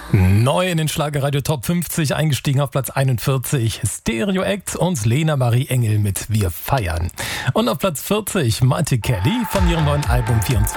Neu in den Schlagerradio Top 50, eingestiegen auf Platz 41, Stereo Act und Lena Marie Engel mit Wir feiern. Und auf Platz 40, Marty Kelly von ihrem neuen Album 24.